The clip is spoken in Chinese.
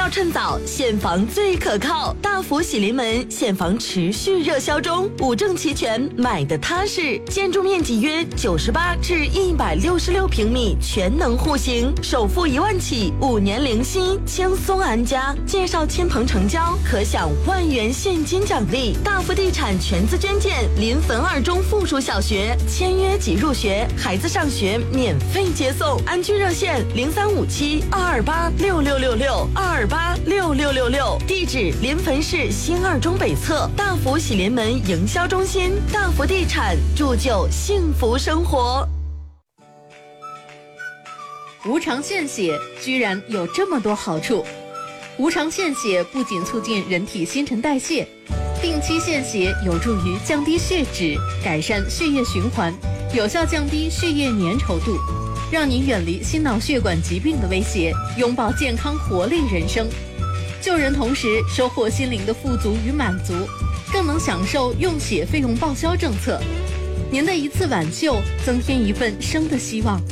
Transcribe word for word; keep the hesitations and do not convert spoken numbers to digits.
要趁早，现房最可靠。大福喜临门，现房持续热销中，五证齐全，买的踏实。建筑面积约九十八至一百六十六平米，全能户型，首付一万起，五年零息，轻松安家。介绍亲朋成交，可享万元现金奖励。大福地产全资捐建临汾二中附属小学，签约即入学，孩子上学免费接送。安居热线零三五七二二八六六六六二二八六六六六，地址临汾市新二中北侧大福喜临门营销中心。大福地产铸就幸福生活。 无偿献血居然有这么多好处。无偿献血不仅促进人体新陈代谢，定期献血有助于降低血脂，改善血液循环，有效降低血液粘稠度，让您远离心脑血管疾病的威胁，拥抱健康活力人生。救人同时收获心灵的富足与满足，更能享受用血费用报销政策。您的一次挽救，增添一份生的希望。